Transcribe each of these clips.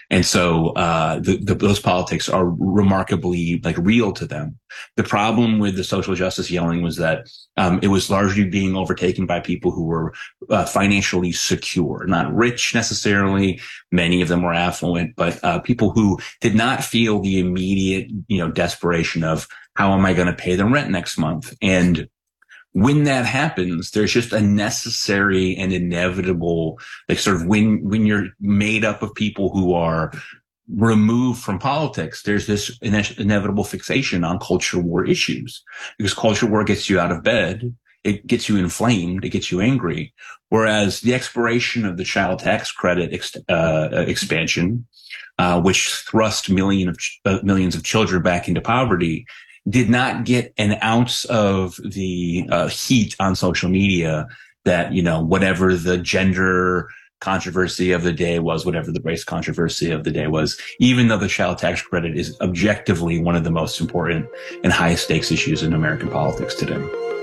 And so those politics are remarkably like real to them. The problem with the social justice yelling was that it was largely being overtaken by people who were financially secure, not rich necessarily. Many of them were affluent, but people who did not feel the immediate, desperation of how am I going to pay the rent next month? And when that happens, there's just a necessary and inevitable, like sort of when you're made up of people who are removed from politics, there's this inevitable fixation on culture war issues because culture war gets you out of bed. It gets you inflamed. It gets you angry. Whereas the expiration of the child tax credit expansion, which thrust millions of children back into poverty, did not get an ounce of the heat on social media that, whatever the gender controversy of the day was, whatever the race controversy of the day was, even though the child tax credit is objectively one of the most important and highest stakes issues in American politics today.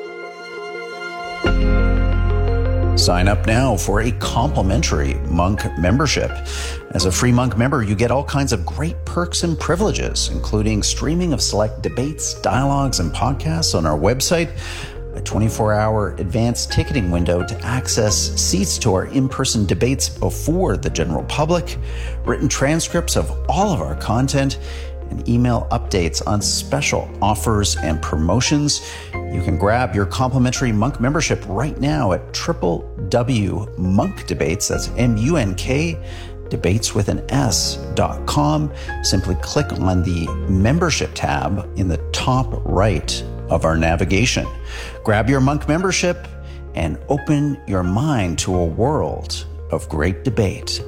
Sign up now for a complimentary Monk membership. As a free Monk member, you get all kinds of great perks and privileges, including streaming of select debates, dialogues, and podcasts on our website, a 24-hour advanced ticketing window to access seats to our in-person debates before the general public, written transcripts of all of our content, and email updates on special offers and promotions. You can grab your complimentary Monk membership right now at www.monkdebates, that's M-U-N-K, debateswithan.com. Simply click on the membership tab in the top right of our navigation. Grab your Monk membership and open your mind to a world of great debate.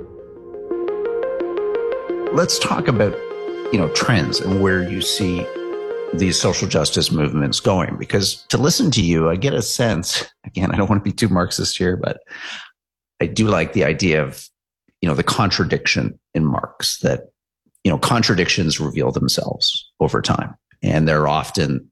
Let's talk about trends and where you see these social justice movements going. Because to listen to you, I get a sense, again, I don't want to be too Marxist here, but I do like the idea of, the contradiction in Marx, that, contradictions reveal themselves over time. And they're often,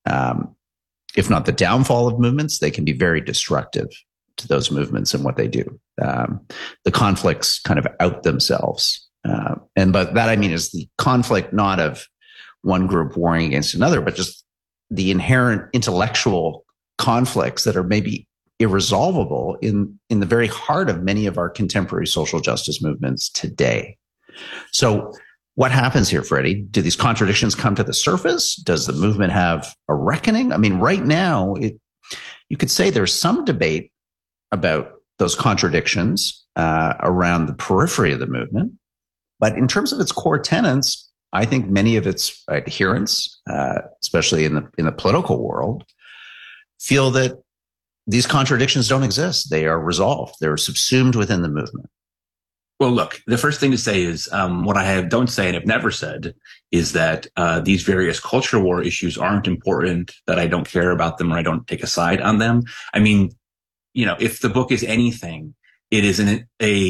if not the downfall of movements, they can be very destructive to those movements and what they do. The conflicts kind of out themselves. But that, I mean, is the conflict not of one group warring against another, but just the inherent intellectual conflicts that are maybe irresolvable in the very heart of many of our contemporary social justice movements today. So what happens here, Freddie? Do these contradictions come to the surface? Does the movement have a reckoning? I mean, right now, you could say there's some debate about those contradictions around the periphery of the movement. But in terms of its core tenets, I think many of its adherents, especially in the political world, feel that these contradictions don't exist. They are resolved. They're subsumed within the movement. Well, look, the first thing to say is what I don't say and have never said is that these various culture war issues aren't important, that I don't care about them or I don't take a side on them. I mean, if the book is anything, it is a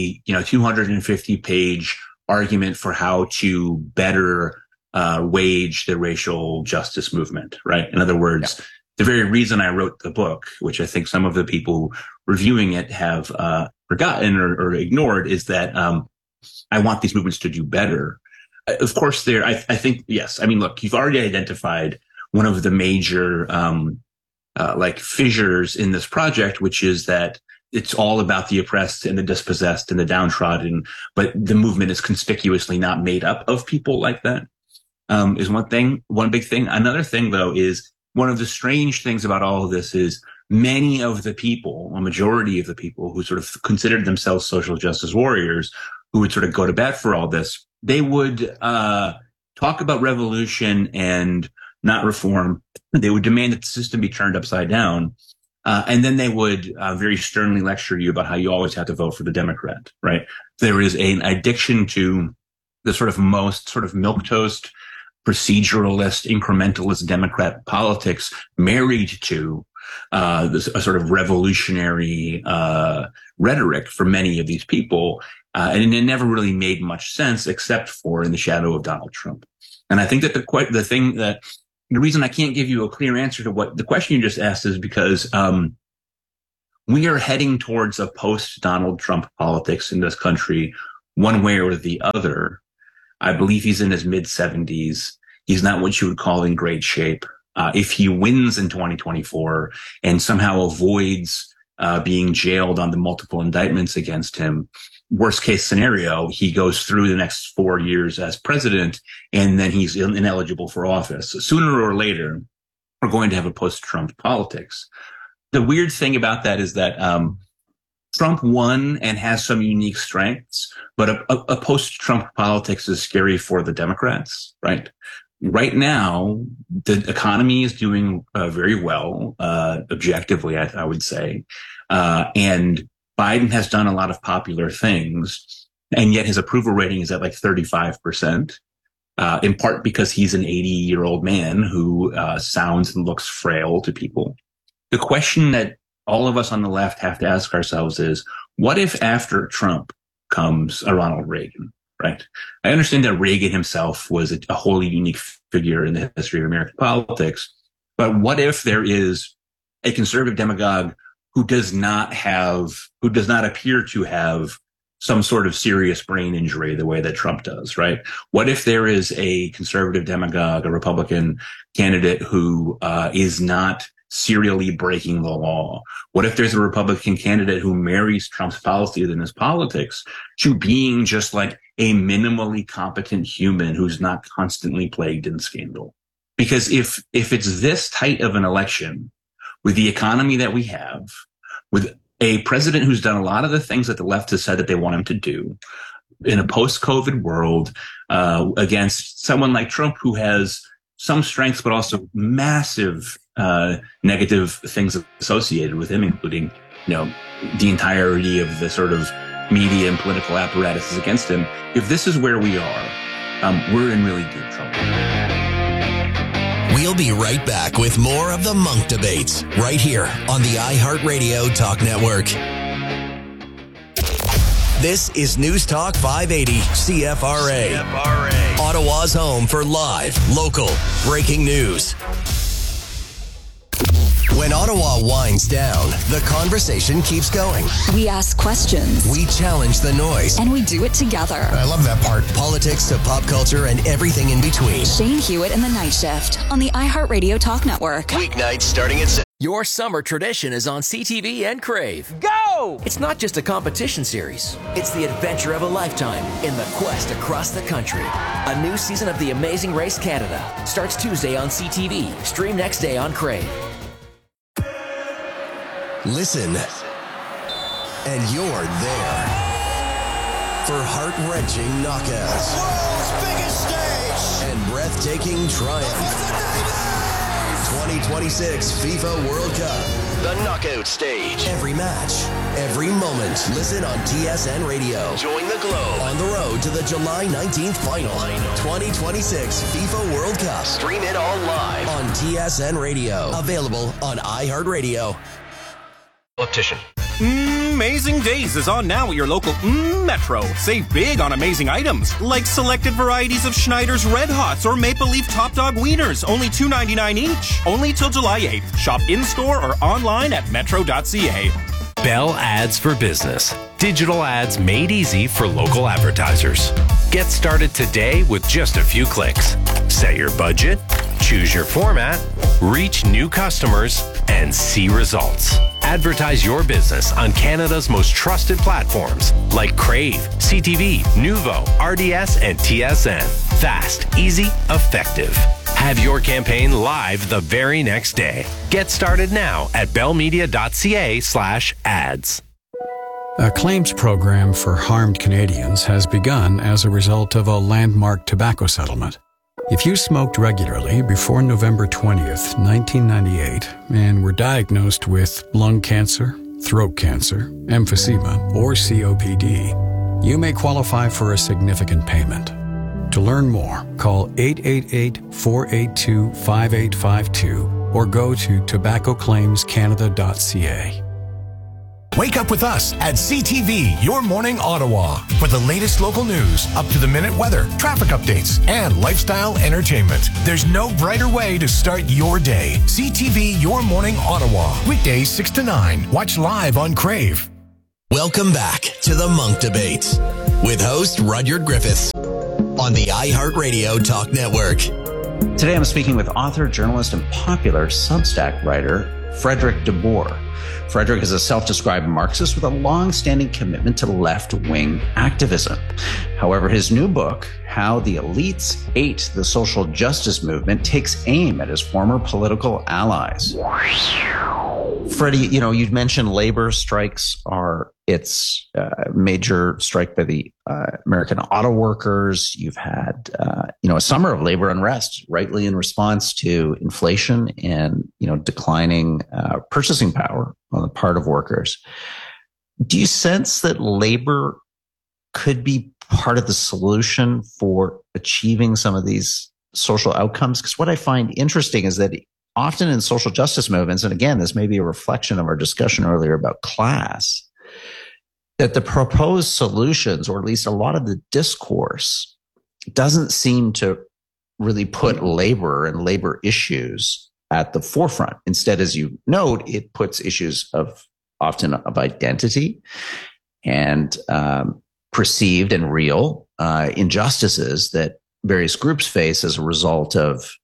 250-page argument for how to better wage the racial justice movement, right? In other words, the very reason I wrote the book, which I think some of the people reviewing it have forgotten or ignored, is that I want these movements to do better. Of course, I think, yes. I mean, look, you've already identified one of the major fissures in this project, which is that it's all about the oppressed and the dispossessed and the downtrodden, but the movement is conspicuously not made up of people like that. Is one big thing. Another thing, though, is one of the strange things about all of this is many of the people, a majority of the people who sort of considered themselves social justice warriors, who would sort of go to bat for all this, they would talk about revolution and not reform. They would demand that the system be turned upside down. And then they would very sternly lecture you about how you always have to vote for the Democrat, right? There is an addiction to the sort of most sort of milquetoast, proceduralist, incrementalist Democrat politics married to a sort of revolutionary rhetoric for many of these people. And it never really made much sense except for in the shadow of Donald Trump. And I think that the reason I can't give you a clear answer to what the question you just asked is because we are heading towards a post-Donald Trump politics in this country one way or the other. I believe he's in his mid-70s. He's not what you would call in great shape. If he wins in 2024 and somehow avoids being jailed on the multiple indictments against him, worst case scenario, he goes through the next 4 years as president, and then he's ineligible for office. Sooner or later, we're going to have a post-Trump politics. The weird thing about that is that Trump won and has some unique strengths, but a post-Trump politics is scary for the Democrats, right? Right now, the economy is doing very well, objectively, I would say. And Biden has done a lot of popular things, and yet his approval rating is at like 35%, in part because he's an 80-year-old man who sounds and looks frail to people. The question that all of us on the left have to ask ourselves is, what if after Trump comes a Ronald Reagan, right? I understand that Reagan himself was a wholly unique figure in the history of American politics, but what if there is a conservative demagogue who does not appear to have some sort of serious brain injury the way that Trump does, right? What if there is a conservative demagogue, a Republican candidate who is not serially breaking the law? What if there's a Republican candidate who marries Trump's policies and his politics to being just like a minimally competent human who's not constantly plagued in scandal? Because if it's this tight of an election, with the economy that we have, with a president who's done a lot of the things that the left has said that they want him to do, in a post-COVID world, against someone like Trump who has some strengths but also massive negative things associated with him, including, the entirety of the sort of media and political apparatus is against him. If this is where we are, we're in really deep trouble. We'll be right back with more of the Monk Debates right here on the iHeartRadio Talk Network. This is News Talk 580 CFRA. Ottawa's home for live, local, breaking news. When Ottawa winds down, the conversation keeps going. We ask questions. We challenge the noise. And we do it together. I love that part. Politics to pop culture and everything in between. Shane Hewitt and the Night Shift on the iHeartRadio Talk Network. Weeknights starting at 6. Your summer tradition is on CTV and Crave. Go! It's not just a competition series. It's the adventure of a lifetime in the quest across the country. A new season of The Amazing Race Canada starts Tuesday on CTV. Stream next day on Crave. Listen, and you're there for heart-wrenching knockouts. The world's biggest stage! And breathtaking triumph. 2026 FIFA World Cup. The knockout stage. Every match, every moment. Listen on TSN Radio. Join the globe on the road to the July 19th final. 2026 FIFA World Cup. Stream it all live on TSN Radio. Available on iHeartRadio. Optician. Amazing Days is on now at your local Metro. Save big on amazing items like selected varieties of Schneider's Red Hots or Maple Leaf Top Dog Wieners, only $2.99 each. Only till July 8th. Shop in-store or online at metro.ca. Bell Ads for Business. Digital ads made easy for local advertisers. Get started today with just a few clicks. Set your budget, choose your format, reach new customers, and see results. Advertise your business on Canada's most trusted platforms like Crave, CTV, Nuvo, RDS, and TSN. Fast, easy, effective. Have your campaign live the very next day. Get started now at bellmedia.ca/ads. A claims program for harmed Canadians has begun as a result of a landmark tobacco settlement. If you smoked regularly before November 20th, 1998, and were diagnosed with lung cancer, throat cancer, emphysema, or COPD, you may qualify for a significant payment. To learn more, call 888-482-5852 or go to tobaccoclaimscanada.ca. Wake up with us at CTV, Your Morning Ottawa, for the latest local news, up-to-the-minute weather, traffic updates, and lifestyle entertainment. There's no brighter way to start your day. CTV, Your Morning Ottawa, weekdays 6 to 9. Watch live on Crave. Welcome back to the Monk Debates. with host Rudyard Griffiths on the iHeartRadio Talk Network. Today I'm speaking with author, journalist, and popular Substack writer, Frederick DeBoer. Frederick is a self-described Marxist with a long-standing commitment to left-wing activism. However, his new book, How the Elites Ate the Social Justice Movement, takes aim at his former political allies. Freddie, you mentioned labor strikes are its major strike by the American auto workers. You've had, a summer of labor unrest, rightly in response to inflation and, declining purchasing power on the part of workers. Do you sense that labor could be part of the solution for achieving some of these social outcomes? Because what I find interesting is that often in social justice movements, and again, this may be a reflection of our discussion earlier about class, that the proposed solutions, or at least a lot of the discourse, doesn't seem to really put labor and labor issues at the forefront. Instead, as you note, it puts issues often of identity and perceived and real injustices that various groups face as a result of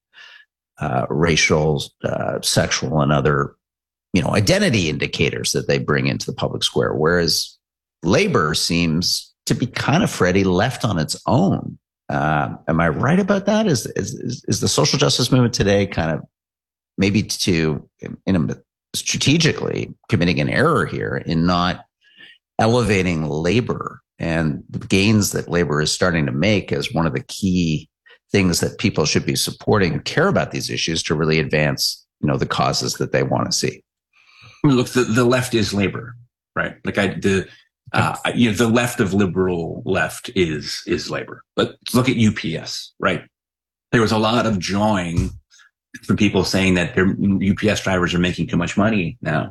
racial, sexual, and other, identity indicators that they bring into the public square. Whereas labor seems to be kind of, Freddie, left on its own. Am I right about that? Is the social justice movement today kind of maybe strategically committing an error here in not elevating labor and the gains that labor is starting to make as one of the key things that people should be supporting and care about these issues to really advance, the causes that they want to see? Look, the left is labor, right? The left of liberal left is labor. But look at UPS, right? There was a lot of jawing from people saying that their UPS drivers are making too much money now.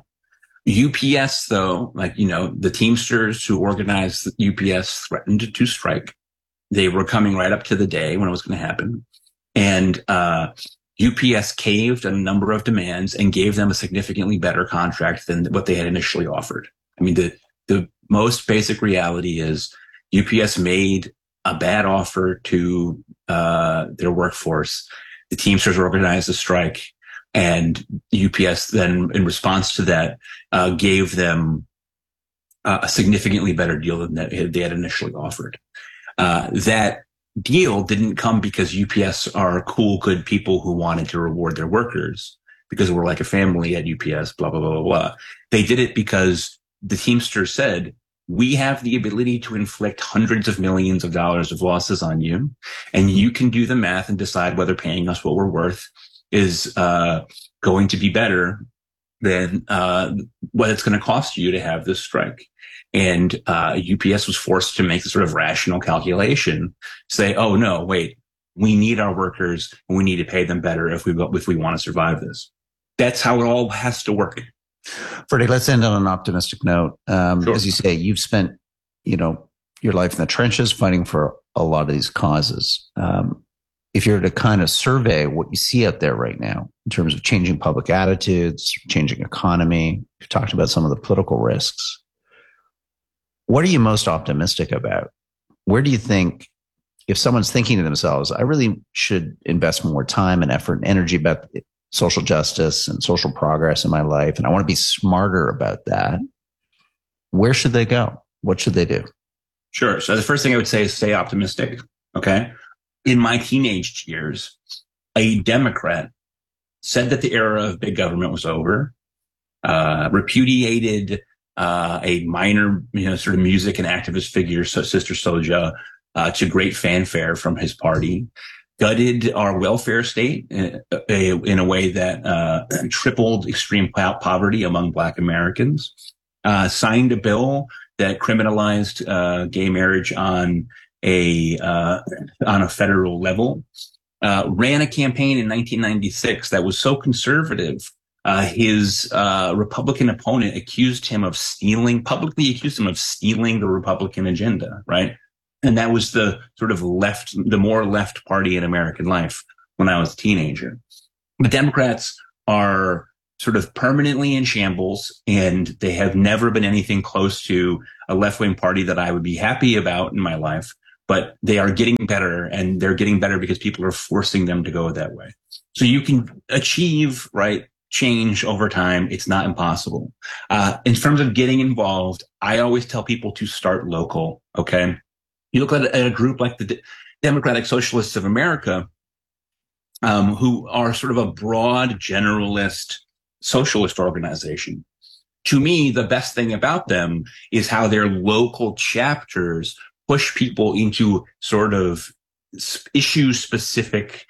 UPS, though, the Teamsters who organized UPS threatened to strike. They were coming right up to the day when it was going to happen. And UPS caved on a number of demands and gave them a significantly better contract than what they had initially offered. I mean, the most basic reality is UPS made a bad offer to their workforce. The Teamsters organized a strike, and UPS then, in response to that, gave them a significantly better deal than they had initially offered. That deal didn't come because UPS are cool, good people who wanted to reward their workers because we're like a family at UPS, blah, blah, blah, blah, blah. They did it because the Teamsters said, we have the ability to inflict hundreds of millions of dollars of losses on you, and you can do the math and decide whether paying us what we're worth is going to be better than what it's going to cost you to have this strike. And UPS was forced to make the sort of rational calculation, say, oh, no, wait, we need our workers and we need to pay them better if we want to survive this. That's how it all has to work. Freddie, let's end on an optimistic note. Sure. As you say, you've spent, your life in the trenches fighting for a lot of these causes. If you're to kind of survey what you see out there right now in terms of changing public attitudes, changing economy, you've talked about some of the political risks. What are you most optimistic about? Where do you think, if someone's thinking to themselves, I really should invest more time and effort and energy about social justice and social progress in my life, and I want to be smarter about that, where should they go? What should they do? Sure. So the first thing I would say is stay optimistic. Okay. In my teenage years, a Democrat said that the era of big government was over, repudiated a minor, sort of music and activist figure, Sister Souljah, to great fanfare from his party, gutted our welfare state in a way that tripled extreme poverty among Black Americans, signed a bill that criminalized gay marriage on a federal level, ran a campaign in 1996 that was so conservative. His Republican opponent publicly accused him of stealing the Republican agenda, right? And that was the sort of the more left party in American life when I was a teenager. The Democrats are sort of permanently in shambles, and they have never been anything close to a left-wing party that I would be happy about in my life. But they are getting better, and they're getting better because people are forcing them to go that way. So you can achieve, right, change over time. It's not impossible. In terms of getting involved, I always tell people to start local. Okay. You look at a group like the Democratic Socialists of America, who are sort of a broad generalist socialist organization. To me, the best thing about them is how their local chapters push people into sort of issue-specific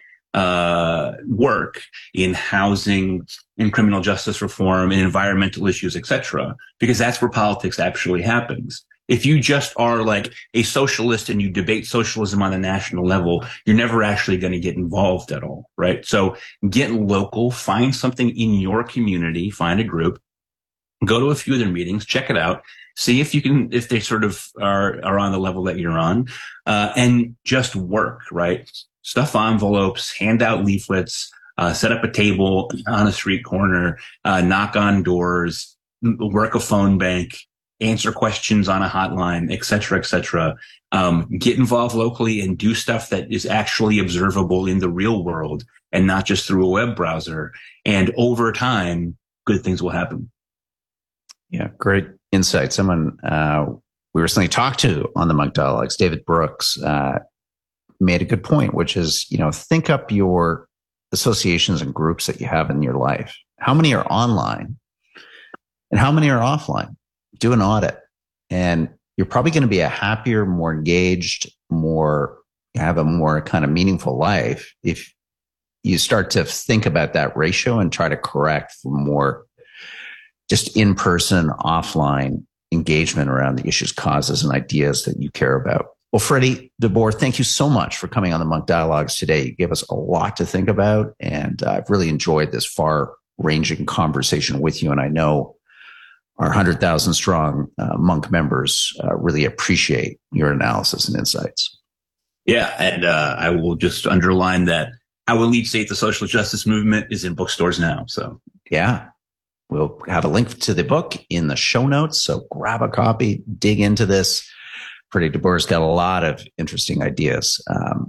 work in housing, in criminal justice reform, in environmental issues, etc. Because that's where politics actually happens. If you just are like a socialist and you debate socialism on a national level, you're never actually going to get involved at all, right? So get local, find something in your community, find a group, go to a few of their meetings, check it out, see if you can, if they sort of are on the level that you're on, and just work, right? Stuff envelopes, hand out leaflets, set up a table on a street corner, knock on doors, work a phone bank, answer questions on a hotline, et cetera, et cetera. Get involved locally and do stuff that is actually observable in the real world and not just through a web browser. And over time, good things will happen. Yeah, great insight. Someone we recently talked to on the Monk Dialogues, David Brooks, made a good point, which is, think up your associations and groups that you have in your life. How many are online and how many are offline? Do an audit, and you're probably going to be a happier, more engaged, have a more kind of meaningful life if you start to think about that ratio and try to correct for more just in-person, offline engagement around the issues, causes, and ideas that you care about. Well, Freddie DeBoer, thank you so much for coming on the Monk Dialogues today. You gave us a lot to think about, and I've really enjoyed this far-ranging conversation with you, and I know our 100,000 strong Monk members really appreciate your analysis and insights. Yeah, and I will just underline that How Elite State the Social Justice Movement is in bookstores now. So yeah, we'll have a link to the book in the show notes. So grab a copy, dig into this. Freddie DeBoer's got a lot of interesting ideas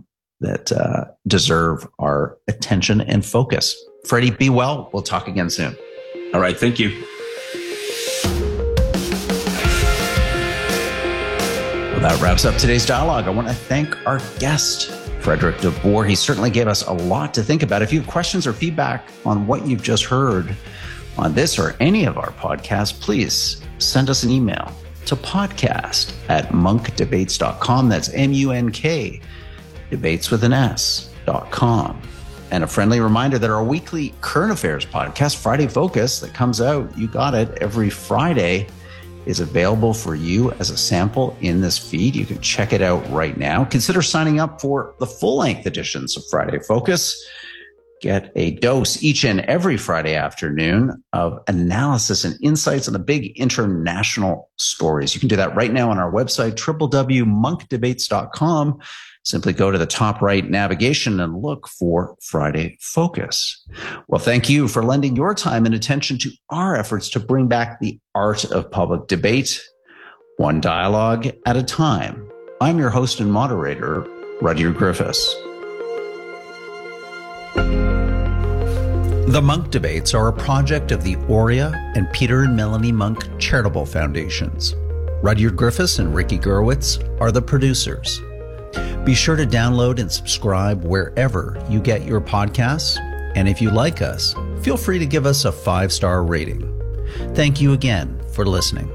that deserve our attention and focus. Freddie, be well. We'll talk again soon. All right. Thank you. Well, that wraps up today's dialogue. I want to thank our guest, Frederick DeBoer. He certainly gave us a lot to think about. If you have questions or feedback on what you've just heard on this or any of our podcasts, please send us an email to podcast@munkdebates.com. That's MUNK, debates with an S.com. And a friendly reminder that our weekly current affairs podcast, Friday Focus, that comes out, you got it, every Friday, is available for you as a sample in this feed. You can check it out right now. Consider signing up for the full-length editions of Friday Focus. Get a dose each and every Friday afternoon of analysis and insights on the big international stories. You can do that right now on our website, www.munkdebates.com. Simply go to the top right navigation and look for Friday Focus. Well, thank you for lending your time and attention to our efforts to bring back the art of public debate, one dialogue at a time. I'm your host and moderator, Rudyard Griffiths. The Monk Debates are a project of the Aurea and Peter and Melanie Monk Charitable Foundations. Rudyard Griffiths and Ricky Gurwitz are the producers. Be sure to download and subscribe wherever you get your podcasts. And if you like us, feel free to give us a 5-star rating. Thank you again for listening.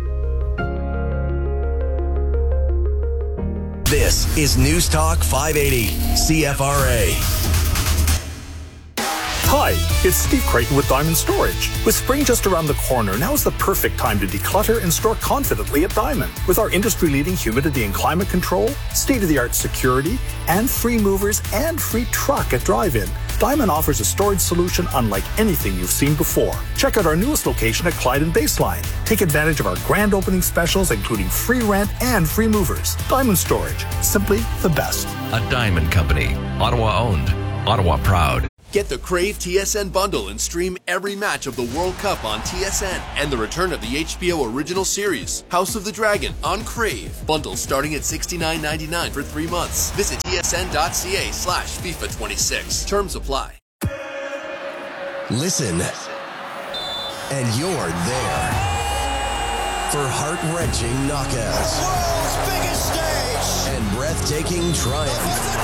This is News Talk 580, CFRA. Hi, it's Steve Creighton with Diamond Storage. With spring just around the corner, now is the perfect time to declutter and store confidently at Diamond. With our industry-leading humidity and climate control, state-of-the-art security, and free movers and free truck at drive-in, Diamond offers a storage solution unlike anything you've seen before. Check out our newest location at Clyde and Baseline. Take advantage of our grand opening specials, including free rent and free movers. Diamond Storage, simply the best. A Diamond Company, Ottawa owned, Ottawa proud. Get the Crave TSN bundle and stream every match of the World Cup on TSN and the return of the HBO original series, House of the Dragon, on Crave. Bundle starting at $69.99 for 3 months. Visit tsn.ca/FIFA26. Terms apply. Listen, and you're there for heart-wrenching knockouts. The world's biggest stage. And breathtaking triumph.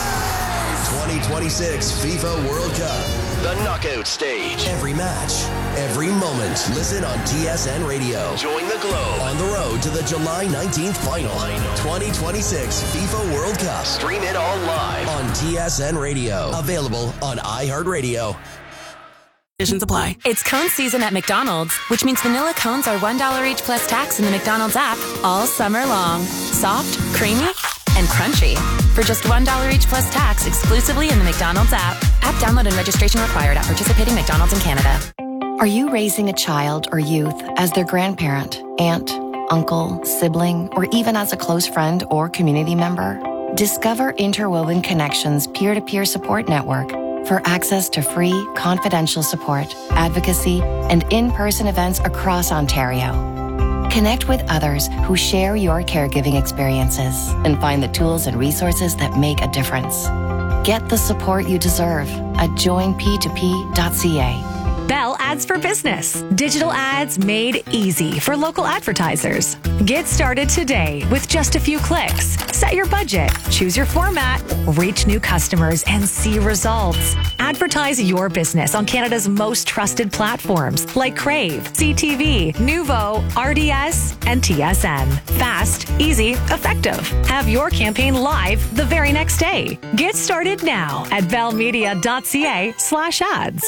2026 FIFA World Cup. The knockout stage. Every match, every moment. Listen on TSN Radio. Join the globe. On the road to the July 19th final. 2026 FIFA World Cup. Stream it all live. On TSN Radio. Available on iHeartRadio. Conditions apply. It's cone season at McDonald's, which means vanilla cones are $1 each plus tax in the McDonald's app all summer long. Soft, creamy, and crunchy. For just $1 each plus tax exclusively in the McDonald's app. App download and registration required at participating McDonald's in Canada. Are you raising a child or youth as their grandparent, aunt, uncle, sibling, or even as a close friend or community member? Discover Interwoven Connections peer-to-peer support network for access to free, confidential support, advocacy, and in-person events across Ontario. Connect with others who share your caregiving experiences and find the tools and resources that make a difference. Get the support you deserve at joinp2p.ca. Bell Ads for Business. Digital ads made easy for local advertisers. Get started today with just a few clicks. Set your budget, choose your format, reach new customers, and see results. Advertise your business on Canada's most trusted platforms like Crave, CTV, Nuvo, RDS, and TSN. Fast, easy, effective. Have your campaign live the very next day. Get started now at bellmedia.ca/ads.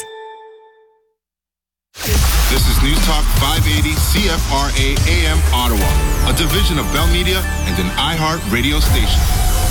This is News Talk 580 CFRA AM Ottawa, a division of Bell Media and an iHeart radio station.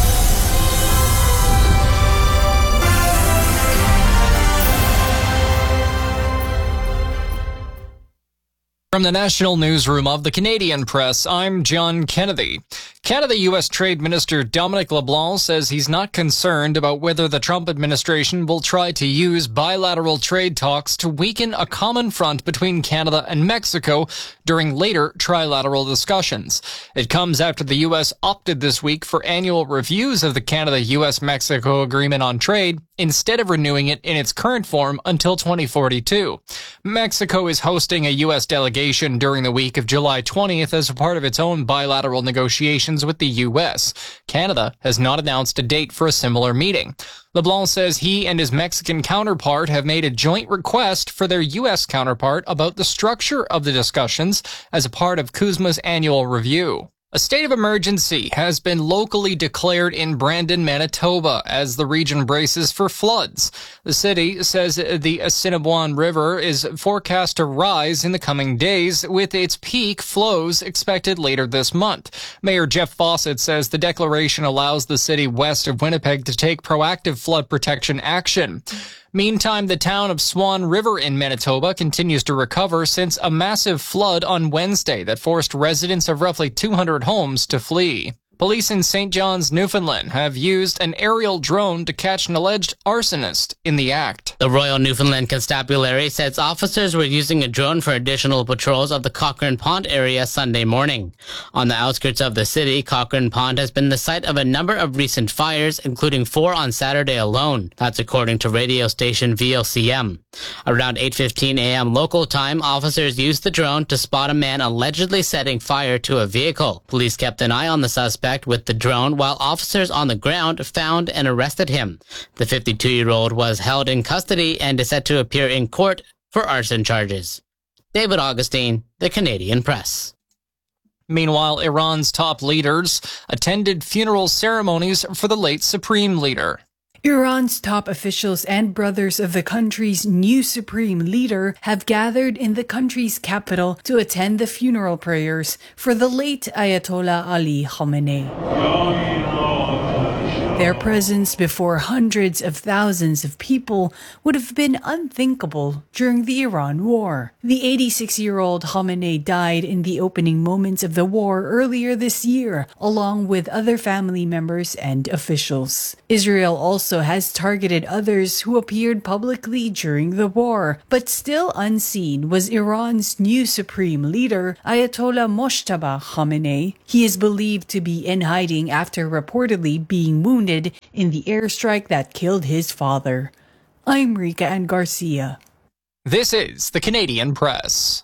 From the National Newsroom of the Canadian Press, I'm John Kennedy. Canada-U.S. Trade Minister Dominic LeBlanc says he's not concerned about whether the Trump administration will try to use bilateral trade talks to weaken a common front between Canada and Mexico during later trilateral discussions. It comes after the U.S. opted this week for annual reviews of the Canada-U.S.-Mexico Agreement on Trade instead of renewing it in its current form until 2042. Mexico is hosting a U.S. delegation during the week of July 20th as a part of its own bilateral negotiations with the U.S. Canada has not announced a date for a similar meeting. LeBlanc says he and his Mexican counterpart have made a joint request for their U.S. counterpart about the structure of the discussions as a part of CUSMA's annual review. A state of emergency has been locally declared in Brandon, Manitoba, as the region braces for floods. The city says the Assiniboine River is forecast to rise in the coming days, with its peak flows expected later this month. Mayor Jeff Fawcett says the declaration allows the city west of Winnipeg to take proactive flood protection action. Meantime, the town of Swan River in Manitoba continues to recover since a massive flood on Wednesday that forced residents of roughly 200 homes to flee. Police in St. John's, Newfoundland have used an aerial drone to catch an alleged arsonist in the act. The Royal Newfoundland Constabulary says officers were using a drone for additional patrols of the Cochrane Pond area Sunday morning. On the outskirts of the city, Cochrane Pond has been the site of a number of recent fires, including 4 on Saturday alone. That's according to radio station VOCM. Around 8:15 a.m. local time, officers used the drone to spot a man allegedly setting fire to a vehicle. Police kept an eye on the suspect with the drone while officers on the ground found and arrested him. The 52-year-old was held in custody and is set to appear in court for arson charges. David Augustine, The Canadian Press. Meanwhile, Iran's top leaders attended funeral ceremonies for the late supreme leader. Iran's top officials and brothers of the country's new supreme leader have gathered in the country's capital to attend the funeral prayers for the late Ayatollah Ali Khamenei. Their presence before hundreds of thousands of people would have been unthinkable during the Iran war. The 86-year-old Khamenei died in the opening moments of the war earlier this year, along with other family members and officials. Israel also has targeted others who appeared publicly during the war, but still unseen was Iran's new supreme leader, Ayatollah Mojtaba Khamenei. He is believed to be in hiding after reportedly being wounded in the airstrike that killed his father. I'm Rika Ann Garcia. This is the Canadian Press.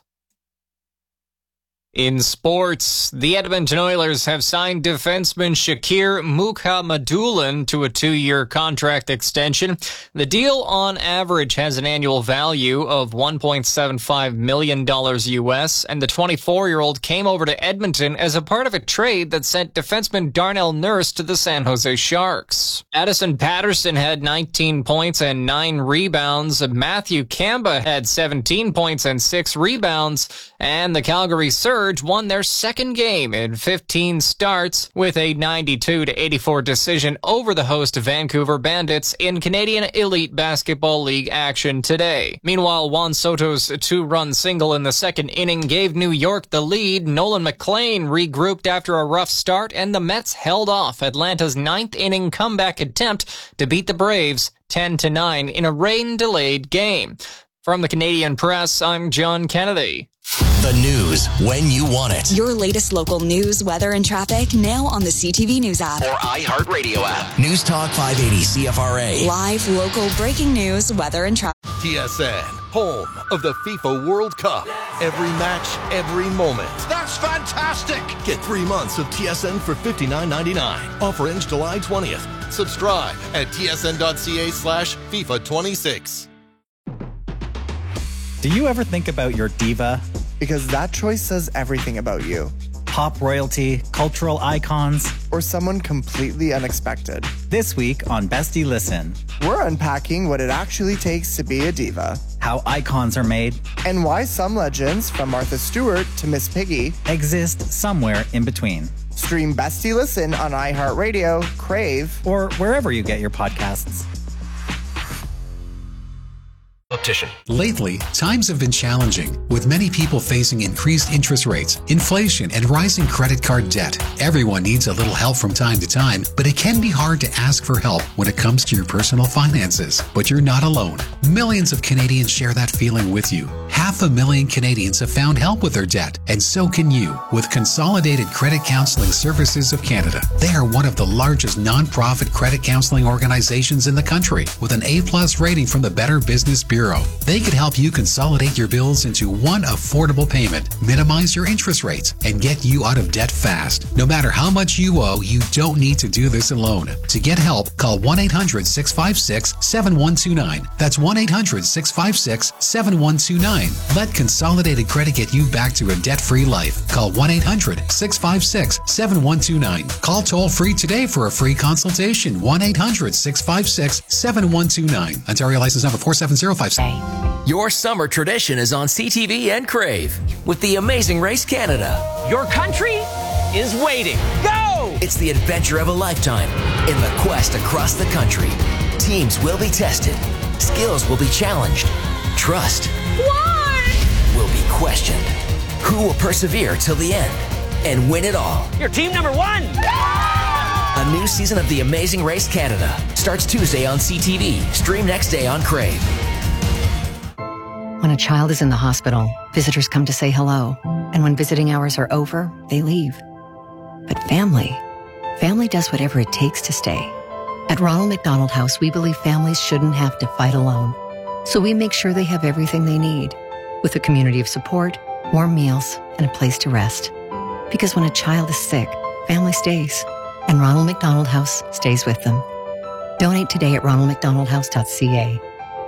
In sports, the Edmonton Oilers have signed defenseman Shakir Mukhamadullin to a 2-year contract extension. The deal on average has an annual value of $1.75 million US, and the 24-year-old came over to Edmonton as a part of a trade that sent defenseman Darnell Nurse to the San Jose Sharks. Addison Patterson had 19 points and 9 rebounds. Matthew Kamba had 17 points and 6 rebounds, and the Calgary Surge won their second game in 15 starts with a 92-84 decision over the host Vancouver Bandits in Canadian Elite Basketball League action today. Meanwhile, Juan Soto's 2-run single in the second inning gave New York the lead. Nolan McLean regrouped after a rough start, and the Mets held off Atlanta's 9th inning comeback attempt to beat the Braves 10-9 in a rain-delayed game. From the Canadian Press, I'm John Kennedy. The news when you want it. Your latest local news, weather, and traffic now on the CTV News app or iHeartRadio app. News Talk 580 CFRA. Live local breaking news, weather, and traffic. TSN, home of the FIFA World Cup. Every match, every moment. That's fantastic! Get 3 months of TSN for $59.99. Offer ends July 20th. Subscribe at tsn.ca/FIFA26. Do you ever think about your diva? Because that choice says everything about you. Pop royalty, cultural icons, or someone completely unexpected. This week on Bestie Listen, we're unpacking what it actually takes to be a diva, how icons are made, and why some legends, from Martha Stewart to Miss Piggy, exist somewhere in between. Stream Bestie Listen on iHeartRadio, Crave, or wherever you get your podcasts. Lately, times have been challenging, with many people facing increased interest rates, inflation, and rising credit card debt. Everyone needs a little help from time to time, but it can be hard to ask for help when it comes to your personal finances. But you're not alone. Millions of Canadians share that feeling with you. 500,000 Canadians have found help with their debt, and so can you with Consolidated Credit Counseling Services of Canada. They are one of the largest non-profit credit counseling organizations in the country, with an A+ rating from the Better Business Bureau. They could help you consolidate your bills into one affordable payment, minimize your interest rates, and get you out of debt fast. No matter how much you owe, you don't need to do this alone. To get help, call 1-800-656-7129. That's 1-800-656-7129. Let Consolidated Credit get you back to a debt-free life. Call 1-800-656-7129. Call toll-free today for a free consultation. 1-800-656-7129. Ontario license number 47056. Your summer tradition is on CTV and Crave with the Amazing Race Canada. Your country is waiting. Go! It's the adventure of a lifetime in the quest across the country. Teams will be tested. Skills will be challenged. Trust will be questioned. Who will persevere till the end and win it all? You're team number 1! A new season of The Amazing Race Canada starts Tuesday on CTV. Stream next day on Crave. When a child is in the hospital, visitors come to say hello. And when visiting hours are over, they leave. But family does whatever it takes to stay. At Ronald McDonald House, we believe families shouldn't have to fight alone. So we make sure they have everything they need, with a community of support, warm meals, and a place to rest. Because when a child is sick, family stays. And Ronald McDonald House stays with them. Donate today at ronaldmcdonaldhouse.ca.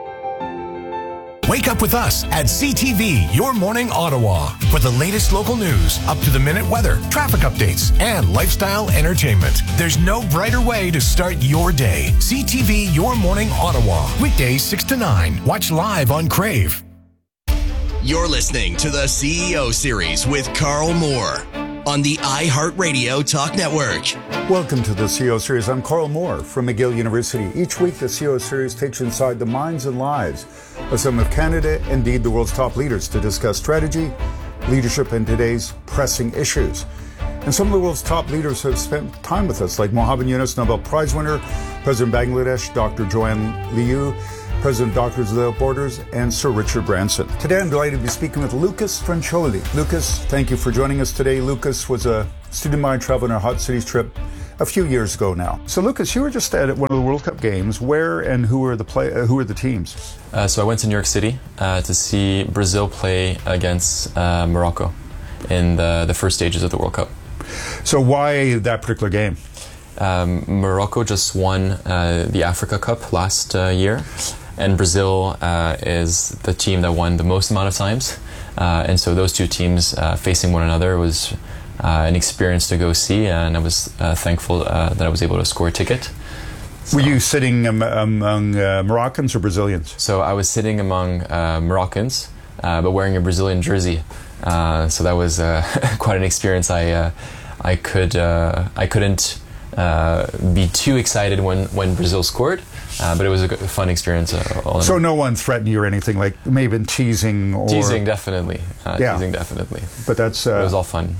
Wake up with us at CTV Your Morning Ottawa for the latest local news, up-to-the-minute weather, traffic updates, and lifestyle entertainment. There's no brighter way to start your day. CTV Your Morning Ottawa. Weekdays 6 to 9. Watch live on Crave. You're listening to the CEO Series with Carl Moore on the iHeartRadio Talk Network. Welcome to the CEO Series. I'm Carl Moore from McGill University. Each week, the CEO Series takes you inside the minds and lives of some of Canada, indeed the world's top leaders, to discuss strategy, leadership, and today's pressing issues. And some of the world's top leaders have spent time with us, like Mohammed Yunus, Nobel Prize winner, President of Bangladesh, Dr. Joanne Liu, President of Doctors Without Borders, and Sir Richard Branson. Today I'm delighted to be speaking with Lucas Francioli. Lucas, thank you for joining us today. Lucas was a student of mine traveling our Hot Cities trip a few years ago now. So Lucas, you were just at one of the World Cup games. Where and who were the teams? So I went to New York City to see Brazil play against Morocco in the first stages of the World Cup. So why that particular game? Morocco just won the Africa Cup last year, and Brazil is the team that won the most amount of times. And so those two teams facing one another was an experience to go see, and I was thankful that I was able to score a ticket. So, were you sitting among Moroccans or Brazilians? So I was sitting among Moroccans, but wearing a Brazilian jersey. So that was quite an experience. I couldn't be too excited when Brazil scored, but it was a fun experience. So no one threatened you or anything, like maybe teasing or... Teasing, definitely. Teasing, definitely. But that's... it was all fun.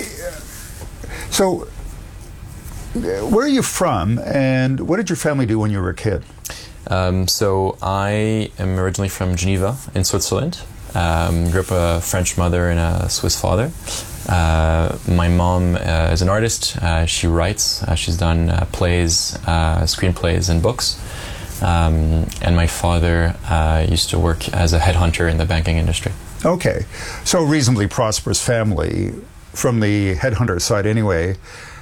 So, where are you from, and what did your family do when you were a kid? So I am originally from Geneva in Switzerland. Grew up a French mother and a Swiss father. My mom is an artist. She writes. She's done plays, screenplays, and books. And my father used to work as a headhunter in the banking industry. Okay. So a reasonably prosperous family from the headhunter side anyway.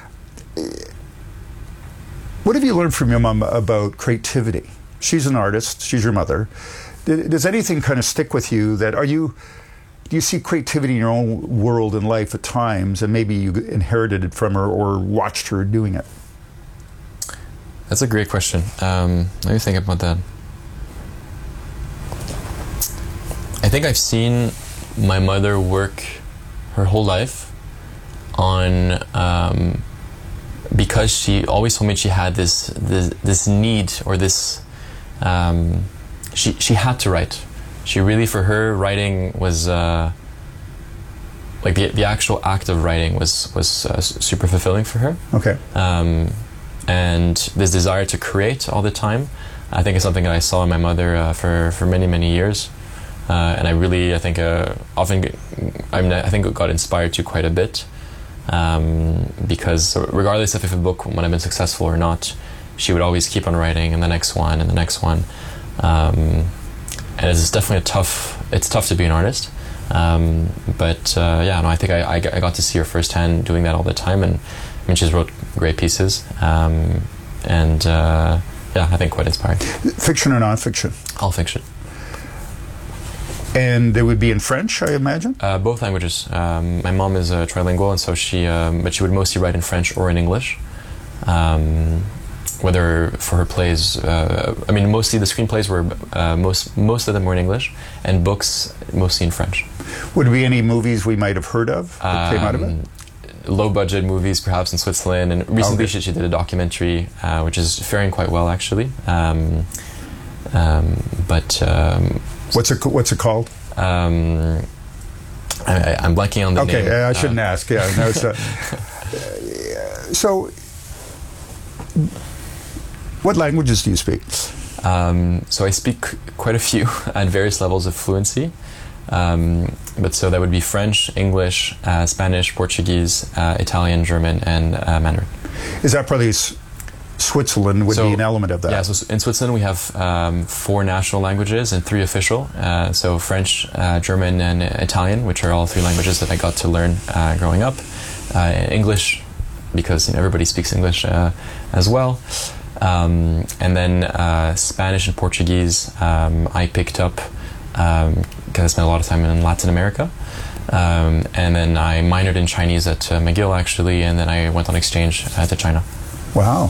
What have you learned from your mom about creativity? She's an artist. She's your mother. Does anything kind of stick with you that do you see creativity in your own world and life at times, and maybe you inherited it from her or watched her doing it? That's a great question. Let me think about that. I think I've seen my mother work her whole life on, because she always told me she had this need or this, she had to write. She really, for her, writing was like the actual act of writing was super fulfilling for her. Okay. And this desire to create all the time, I think, is something that I saw in my mother for many years, and I think I think got inspired to quite a bit, because regardless if a book would have been successful or not, she would always keep on writing, and the next one and the next one. And it's definitely it's tough to be an artist. But I think I got to see her firsthand doing that all the time, and I mean, she's wrote great pieces, I think quite inspiring. Fiction or non-fiction? All fiction. And they would be in French, I imagine? Both languages. My mom is trilingual, and so but she would mostly write in French or in English. Whether for her plays, mostly the screenplays were, most of them were in English, and books mostly in French. Would there be any movies we might have heard of that came out of it? Low budget movies, perhaps in Switzerland, and recently she did a documentary, which is faring quite well, actually. What's it called? I'm blanking on the name. Okay, I shouldn't ask. Yeah, no, it's so. What languages do you speak? So I speak quite a few at various levels of fluency. But so that would be French, English, Spanish, Portuguese, Italian, German, and Mandarin. Is that probably Switzerland would be an element of that? Yeah, so in Switzerland we have 4 national languages and 3 official. So French, German, and Italian, which are all 3 languages that I got to learn growing up. English, because everybody speaks English as well. And then Spanish and Portuguese I picked up because I spent a lot of time in Latin America. And then I minored in Chinese at McGill, actually, and then I went on exchange to China. Wow.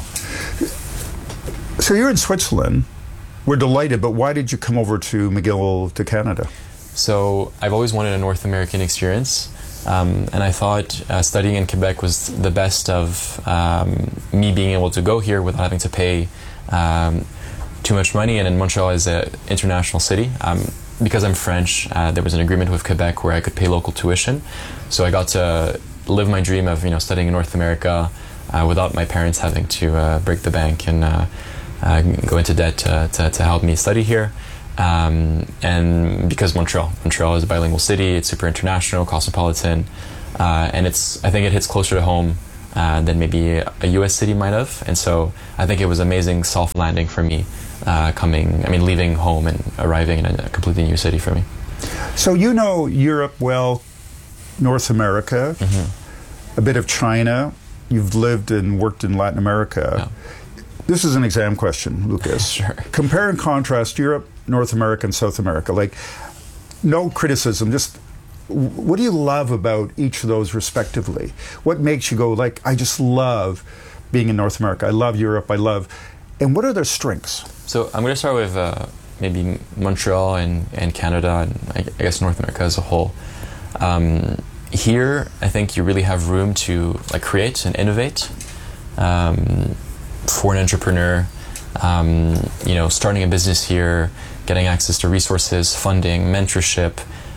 So you're in Switzerland. We're delighted, but why did you come over to McGill to Canada? So I've always wanted a North American experience. And I thought studying in Quebec was the best of me being able to go here without having to pay too much money. And in Montreal is an international city. Because I'm French, there was an agreement with Quebec where I could pay local tuition. So I got to live my dream of studying in North America without my parents having to break the bank and go into debt to help me study here. And because Montreal is a bilingual city, it's super international, cosmopolitan, and I think it hits closer to home than maybe a US city might have. And so I think it was amazing soft landing for me, leaving home and arriving in a completely new city for me. So you know Europe well, North America, a bit of China. You've lived and worked in Latin America. Yeah. This is an exam question, Lucas. Sure. Compare and contrast Europe, North America, and South America. Like, no criticism, just what do you love about each of those respectively? What makes you go, like, I just love being in North America, I love Europe, and what are their strengths? So I'm going to start with maybe Montreal and Canada, and I guess North America as a whole. Here, I think you really have room to create and innovate. For an entrepreneur, starting a business here, getting access to resources, funding, mentorship,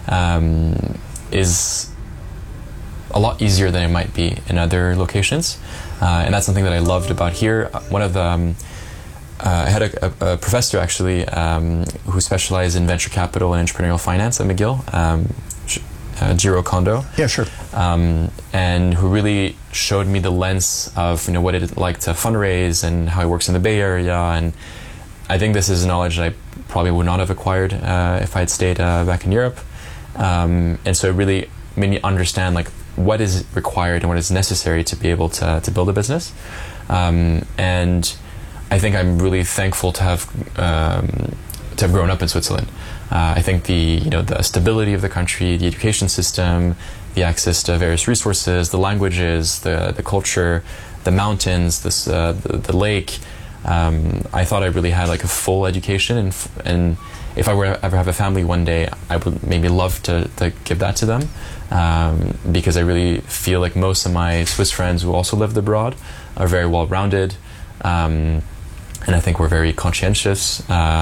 is a lot easier than it might be in other locations. And that's something that I loved about here. One of the I had a professor actually who specialized in venture capital and entrepreneurial finance at McGill, Jiro Kondo. Yeah, sure. And who really showed me the lens of what it's like to fundraise and how it works in the Bay Area. And I think this is knowledge that I probably would not have acquired if I had stayed back in Europe. And so it really made me understand what is required and what is necessary to be able to build a business. And I think I'm really thankful to have grown up in Switzerland. I think the stability of the country, the education system, the access to various resources, the languages, the culture, the mountains, the lake. I thought I really had a full education, and if I were to ever have a family one day, I would maybe love to give that to them, because I really feel like most of my Swiss friends who also lived abroad are very well-rounded, and I think we're very conscientious.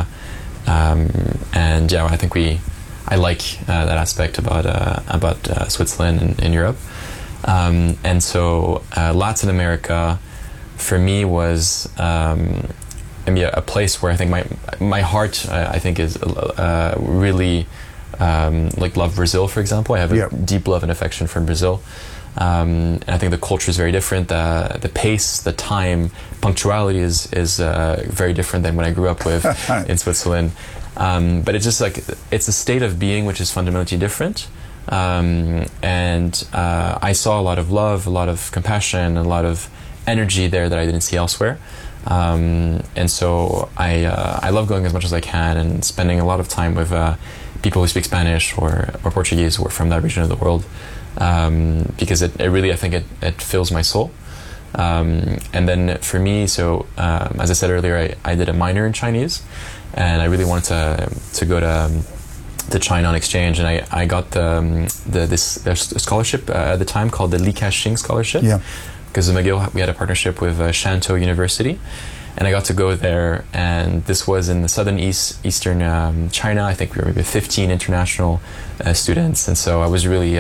And yeah, I think I like that aspect about Switzerland and Europe. And so Latin America for me was a place where I think my heart I think is really love Brazil, for example. I have a deep love and affection for Brazil. And I think the culture is very different. The pace, the time, punctuality is very different than what I grew up with in Switzerland. But it's just it's a state of being which is fundamentally different. And I saw a lot of love, a lot of compassion, a lot of energy there that I didn't see elsewhere. And so I love going as much as I can and spending a lot of time with people who speak Spanish or Portuguese who are from that region of the world. Because it really, I think it fills my soul. And then for me, so as I said earlier, I did a minor in Chinese, and I really wanted to go to China on exchange, and I got this scholarship at the time called the Li Ka-shing Scholarship. Yeah. Because at McGill we had a partnership with Shantou University, and I got to go there, and this was in the eastern China. I think we were maybe 15 international students, and so I was really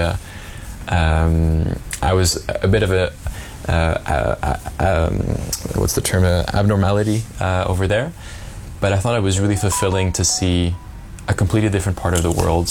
I was a bit of what's the term, abnormality over there, but I thought it was really fulfilling to see a completely different part of the world,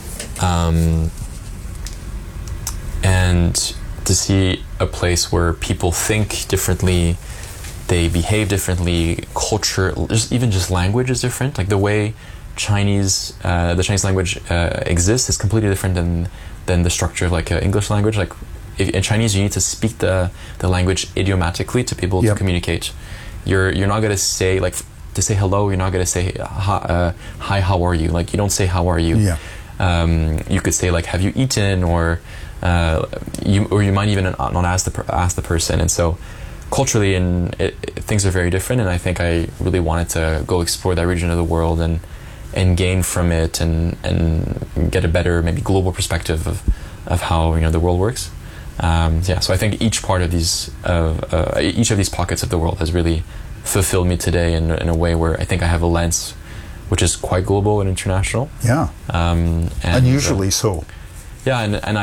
and to see a place where people think differently, they behave differently, culture, just language is different. Like the way the Chinese language exists is completely different than the structure of English language. In Chinese, you need to speak the language idiomatically to be able to communicate. You're not going to say to say hello. You're not going to say hi. How are you? You don't say how are you. Yeah. You could say have you eaten, or you might even not ask the person. And so culturally, things are very different. And I think I really wanted to go explore that region of the world and gain from it and get a better maybe global perspective how the world works. So I think each part of these pockets of the world has really fulfilled me today in a way where I think I have a lens which is quite global and international. Yeah, unusually so. Yeah, and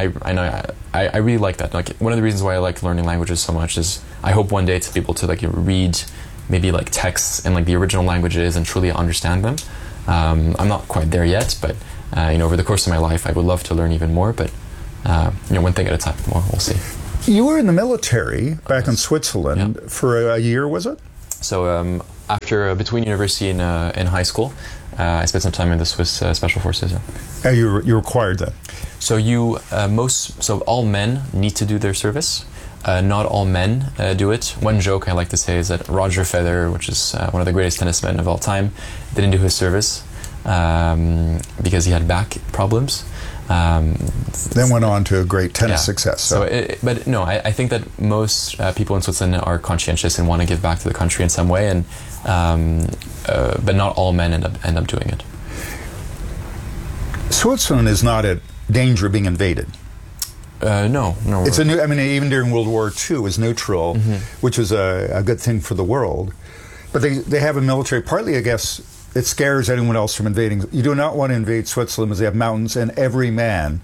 I really like that. Like, one of the reasons why I like learning languages so much is I hope one day to be able to read maybe texts in the original languages and truly understand them. I'm not quite there yet, but over the course of my life, I would love to learn even more. But one thing at a time. We'll see. You were in the military back in Switzerland for a year, was it? So after between university and high school, I spent some time in the Swiss Special Forces. Yeah. You required that. So all men need to do their service. Not all men do it. One joke I like to say is that Roger Federer, which is one of the greatest tennismen of all time, didn't do his service because he had back problems. Then went on to a great tennis success. I think that most people in Switzerland are conscientious and want to give back to the country in some way, and but not all men end up doing it. Switzerland is not at danger of being invaded. No. It's even during World War II, it was neutral, which is a good thing for the world. But they have a military. Partly, I guess, it scares anyone else from invading. You do not want to invade Switzerland because they have mountains and every man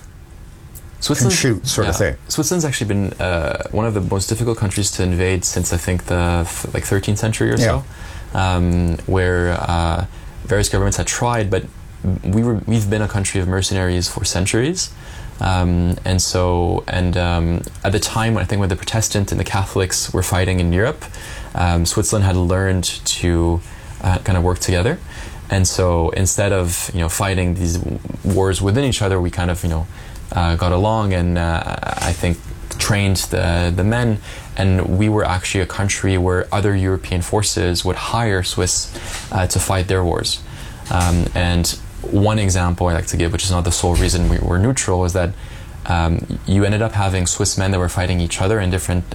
can shoot, sort of thing. Switzerland's actually been one of the most difficult countries to invade since I think the 13th century or so, where various governments had tried, but we've been a country of mercenaries for centuries. At the time when the Protestant and the Catholics were fighting in Europe, Switzerland had learned to kind of work together, and so instead of fighting these wars within each other, we kind of got along and I think trained the men, and we were actually a country where other European forces would hire Swiss to fight their wars. And one example I like to give, which is not the sole reason we were neutral, is that you ended up having Swiss men that were fighting each other in different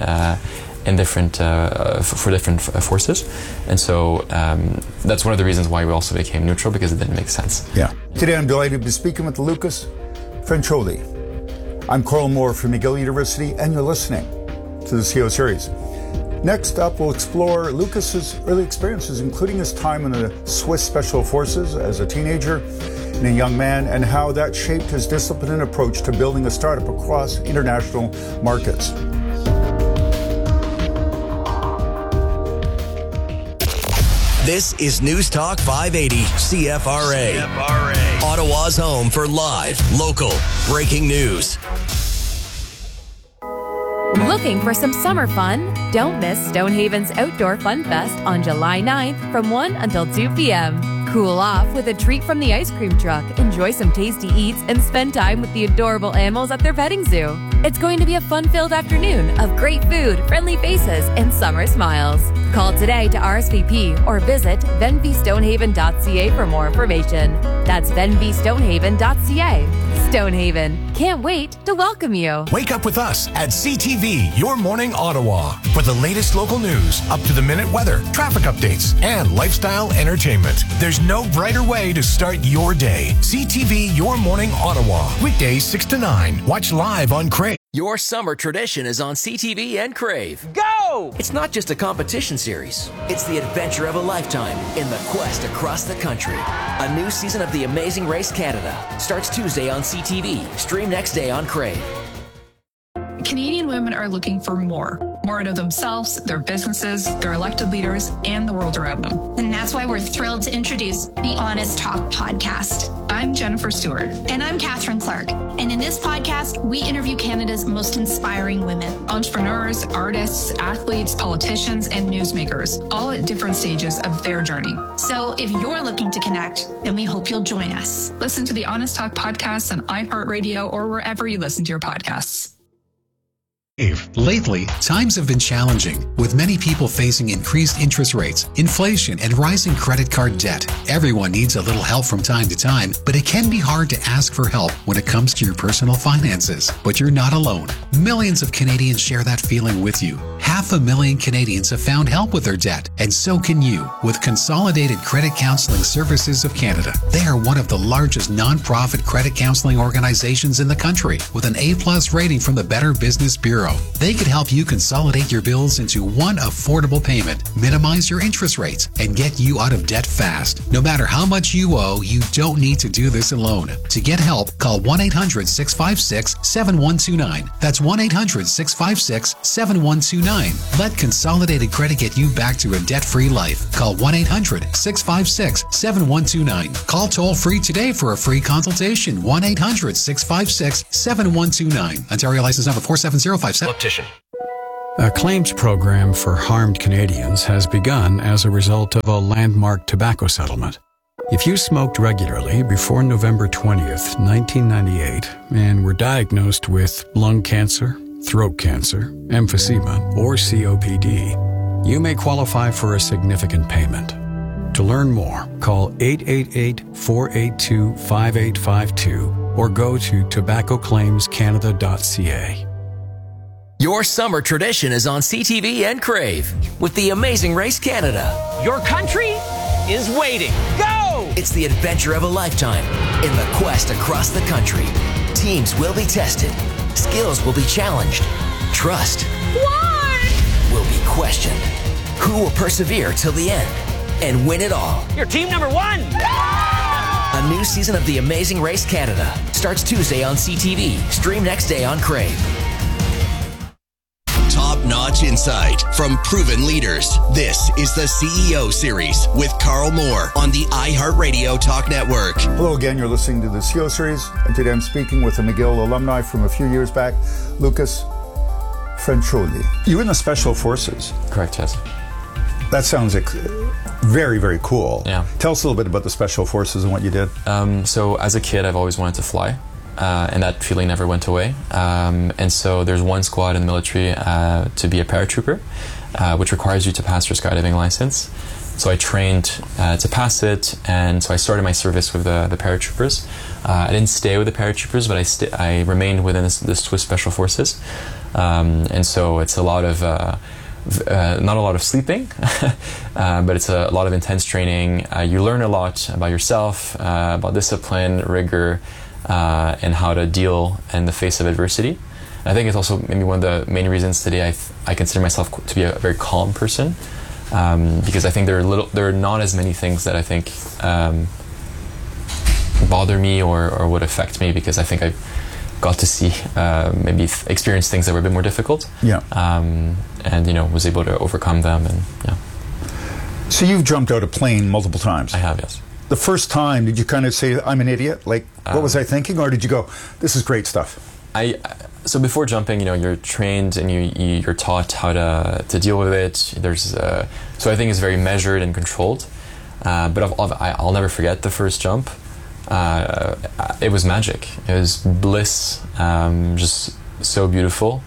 forces, and so that's one of the reasons why we also became neutral, because it didn't make sense. Yeah. Today I'm delighted to be speaking with Lucas Francioli. I'm Carl Moore from McGill University, and you're listening to the CO Series. Next up, we'll explore Lucas's early experiences, including his time in the Swiss Special Forces as a teenager and a young man, and how that shaped his discipline and approach to building a startup across international markets. This is News Talk 580 CFRA. Ottawa's home for live, local, breaking news. Looking for some summer fun? Don't miss Stonehaven's Outdoor Fun Fest on July 9th from 1 until 2 p.m. Cool off with a treat from the ice cream truck, enjoy some tasty eats, and spend time with the adorable animals at their petting zoo. It's going to be a fun-filled afternoon of great food, friendly faces, and summer smiles. Call today to RSVP or visit venvystonehaven.ca for more information. That's venvystonehaven.ca. Stonehaven, can't wait to welcome you. Wake up with us at CTV, Your Morning Ottawa, for the latest local news, up-to-the-minute weather, traffic updates, and lifestyle entertainment. There's no brighter way to start your day. CTV, Your Morning Ottawa, weekdays 6 to 9. Watch live on Crave. Your summer tradition is on CTV and Crave. Go! It's not just a competition series. It's the adventure of a lifetime in the quest across the country. A new season of The Amazing Race Canada starts Tuesday on CTV. Stream next day on Crave. Canadian women are looking for more out of themselves, their businesses, their elected leaders, and the world around them. And that's why we're thrilled to introduce the Honest Talk podcast. I'm Jennifer Stewart. And I'm Catherine Clark. And in this podcast, we interview Canada's most inspiring women. Entrepreneurs, artists, athletes, politicians, and newsmakers, all at different stages of their journey. So if you're looking to connect, then we hope you'll join us. Listen to the Honest Talk podcast on iHeartRadio or wherever you listen to your podcasts. Lately, times have been challenging, with many people facing increased interest rates, inflation, and rising credit card debt. Everyone needs a little help from time to time, but it can be hard to ask for help when it comes to your personal finances. But you're not alone. Millions of Canadians share that feeling with you. 500,000 Canadians have found help with their debt, and so can you with Consolidated Credit Counseling Services of Canada. They are one of the largest non-profit credit counseling organizations in the country, with an A+ rating from the Better Business Bureau. They could help you consolidate your bills into one affordable payment, minimize your interest rates, and get you out of debt fast. No matter how much you owe, you don't need to do this alone. To get help, call 1-800-656-7129. That's 1-800-656-7129. Let Consolidated Credit get you back to a debt-free life. Call 1-800-656-7129. Call toll-free today for a free consultation. 1-800-656-7129. Ontario license number 47057. A claims program for harmed Canadians has begun as a result of a landmark tobacco settlement. If you smoked regularly before November 20th, 1998, and were diagnosed with lung cancer, throat cancer, emphysema, or COPD, you may qualify for a significant payment. To learn more, call 888-482-5852 or go to tobaccoclaimscanada.ca. Your summer tradition is on CTV and Crave with The Amazing Race Canada. Your country is waiting. Go! It's the adventure of a lifetime in the quest across the country. Teams will be tested. Skills will be challenged. Trust will be questioned. Who will persevere till the end and win it all? You're team number one! A new season of The Amazing Race Canada starts Tuesday on CTV. Stream next day on Crave. Top-notch insight from proven leaders. This is the CEO Series with Carl Moore on the iHeartRadio Talk Network. Hello again, you're listening to the CEO Series, and today I'm speaking with a McGill alumni from a few years back, Lucas Franciulli. You were in the Special Forces. Correct, yes. That sounds very, very cool. Yeah. Tell us a little bit about the Special Forces and what you did. So as a kid, I've always wanted to fly. And that feeling never went away. And so there's one squad in the military to be a paratrooper, which requires you to pass your skydiving license. So I trained to pass it, and so I started my service with the paratroopers. I didn't stay with the paratroopers, but I remained within the Swiss Special Forces. And so it's a lot of not a lot of sleeping, but it's a lot of intense training. You learn a lot about yourself, about discipline, rigor, and how to deal in the face of adversity. And I think it's also maybe one of the main reasons today I consider myself to be a very calm person, because I think there are not as many things that I think bother me or would affect me, because I think I got to see maybe experience things that were a bit more difficult. Yeah. And was able to overcome them, and yeah. So you've jumped out a plane multiple times. I have, yes. The first time, did you kind of say, I'm an idiot? Like, what was I thinking? Or did you go, this is great stuff? So before jumping, you're trained and you're taught how to deal with it. So I think it's very measured and controlled. But I'll never forget the first jump. It was magic. It was bliss, just so beautiful.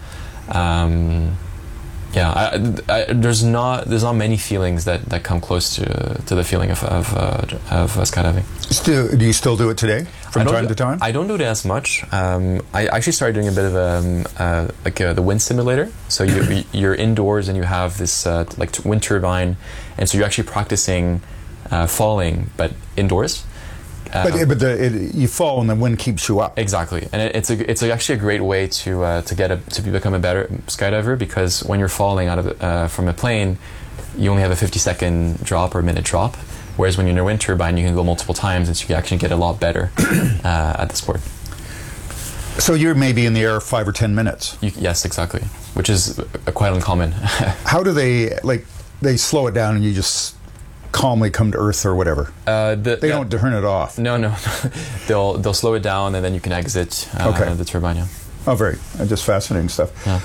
There's not many feelings that come close to the feeling of skydiving. Do you still do it today from time to time? I don't do it as much. I actually started doing a bit of the wind simulator. So you're indoors and you have this wind turbine, and so you're actually practicing falling, but indoors. But you fall and the wind keeps you up. Exactly, and it's actually a great way to become a better skydiver, because when you're falling out of from a plane, you only have a 50-second drop or a minute drop, whereas when you're in a wind turbine, you can go multiple times, and so you can actually get a lot better at the sport. So you're maybe in the air 5 or 10 minutes. Yes, exactly, which is quite uncommon. How do they slow it down and you just calmly come to earth or whatever? They don't turn it off. No. They'll slow it down, and then you can exit the turbine. Yeah. Oh, very just fascinating stuff. Yeah.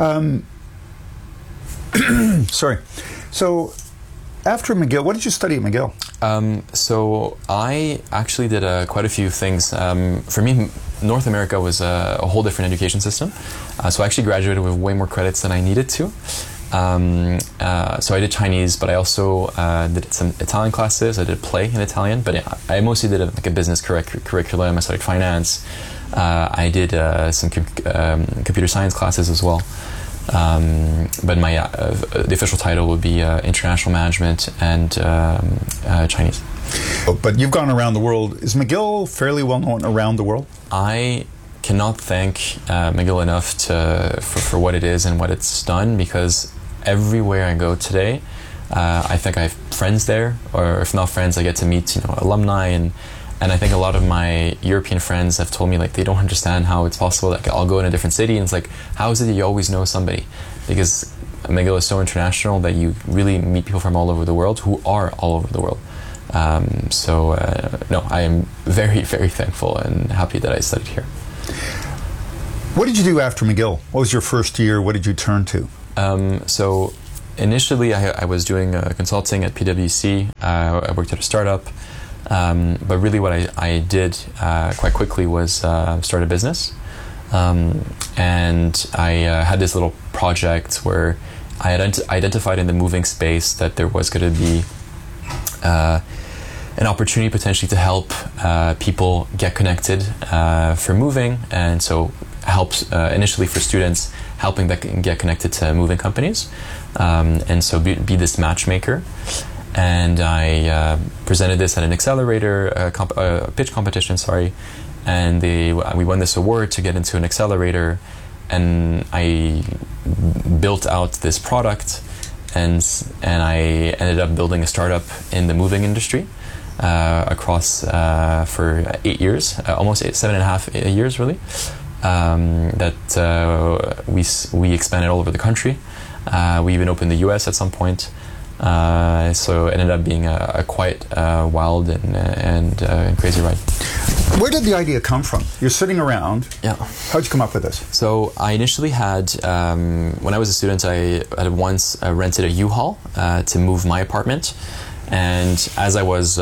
Sorry. So after McGill, what did you study at McGill? So I actually did quite a few things. For me, North America was a whole different education system. So I actually graduated with way more credits than I needed to. So I did Chinese, but I also did some Italian classes. I did a play in Italian, but I mostly did a business curriculum. I studied finance. I did some computer science classes as well. But my the official title would be International Management and Chinese. But you've gone around the world. Is McGill fairly well known around the world? I cannot thank McGill enough for what it is and what it's done, because everywhere I go today, I think I have friends there, or if not friends, I get to meet alumni, and I think a lot of my European friends have told me like they don't understand how it's possible. Like I'll go in a different city and it's like, how is it that you always know somebody? Because McGill is so international that you really meet people from all over the world who are all over the world. No, I am very, very thankful and happy that I studied here. What did you do after McGill? What was your first year? What did you turn to? So initially I was doing consulting at PwC. I worked at a startup. But really what I did quite quickly was start a business. And I had this little project where I had identified in the moving space that there was going to be an opportunity potentially to help people get connected for moving, and so helps initially for students, helping them get connected to moving companies, and so be this matchmaker. And I presented this at an accelerator, a pitch competition, and we won this award to get into an accelerator, and I built out this product, and I ended up building a startup in the moving industry across for 8 years, almost 7.5 years really. That we expanded all over the country. We even opened the US at some point. So it ended up being a quite wild and crazy ride. Where did the idea come from? You're sitting around. Yeah. How'd you come up with this? So I initially had, when I was a student, I had once rented a U-Haul to move my apartment. And as I was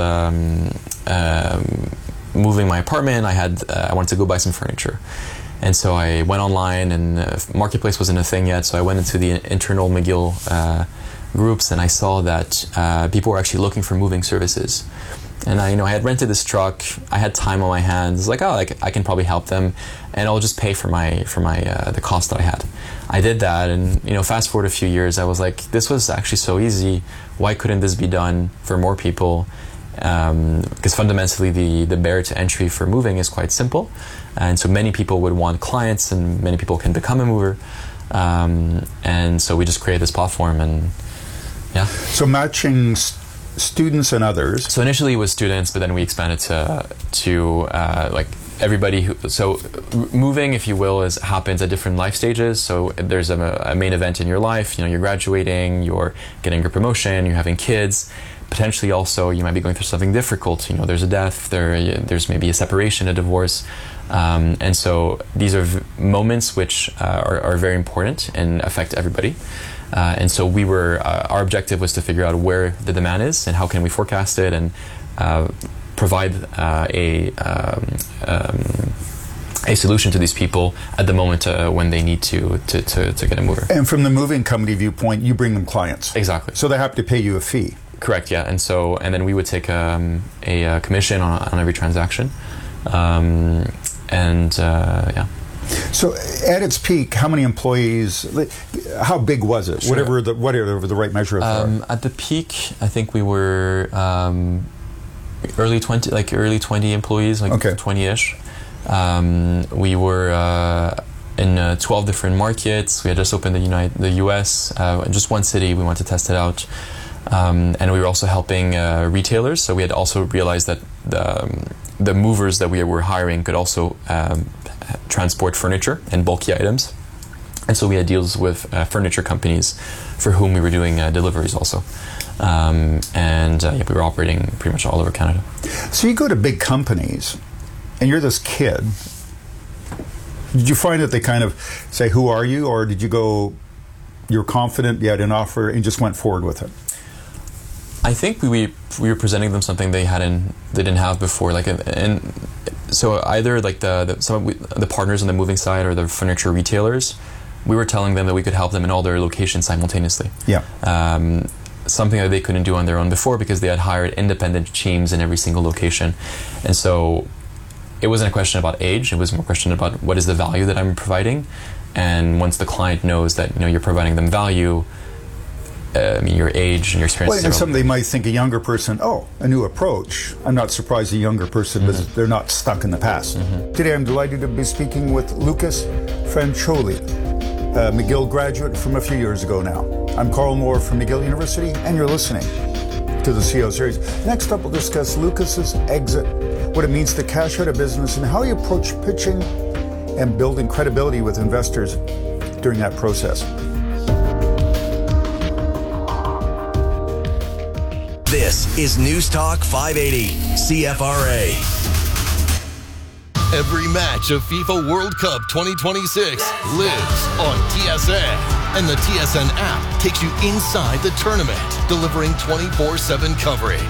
moving my apartment, I wanted to go buy some furniture. And so I went online, and Marketplace wasn't a thing yet, so I went into the internal McGill groups, and I saw that people were actually looking for moving services. And I had rented this truck. I had time on my hands. Like, I can probably help them, and I'll just pay for my the cost that I had. I did that, and fast forward a few years, I was like, this was actually so easy. Why couldn't this be done for more people? Because fundamentally, the barrier to entry for moving is quite simple, and so many people would want clients, and many people can become a mover. And so we just created this platform, and yeah. So matching students and others. So initially it was students, but then we expanded to like everybody who. So moving, if you will, happens at different life stages. So there's a main event in your life. You're graduating, you're getting your promotion, you're having kids. Potentially also you might be going through something difficult. There's a death, there's maybe a separation, a divorce. And so these are moments which are very important and affect everybody. And so our objective was to figure out where the demand is and how can we forecast it and provide a solution to these people at the moment when they need to get a mover. And from the moving company viewpoint, you bring them clients. Exactly. So they have to pay you a fee. Correct, yeah. And then we would take a commission on every transaction. Yeah. So at its peak, how many employees, how big was it? Sure. Whatever the right measure of at the peak, I think we were early 20 employees, like okay. 20-ish. We were in 12 different markets. We had just opened the US, in just one city. We wanted to test it out. And we were also helping retailers. So we had also realized that the movers that we were hiring could also transport furniture and bulky items. And so we had deals with furniture companies for whom we were doing deliveries also. We were operating pretty much all over Canada. So you go to big companies and you're this kid. Did you find that they kind of say, who are you? Or did you go, you're confident, you had an offer, and just went forward with it? I think we were presenting them something they didn't have before. And So either like the partners on the moving side or the furniture retailers, we were telling them that we could help them in all their locations simultaneously. Yeah. Something that they couldn't do on their own before because they had hired independent teams in every single location. And so it wasn't a question about age, it was more a question about what is the value that I'm providing. And once the client knows that you're providing them value, your age and your experience. Well, and somebody might think a younger person, a new approach. I'm not surprised a younger person, because they're not stuck in the past. Today I'm delighted to be speaking with Lucas Francioli, a McGill graduate from a few years ago now. I'm Carl Moore from McGill University, and you're listening to the CEO Series. Next up, we'll discuss Lucas's exit, what it means to cash out of business, and how he approached pitching and building credibility with investors during that process. This is News Talk 580, CFRA. Every match of FIFA World Cup 2026 lives on TSN. And the TSN app takes you inside the tournament, delivering 24/7 coverage.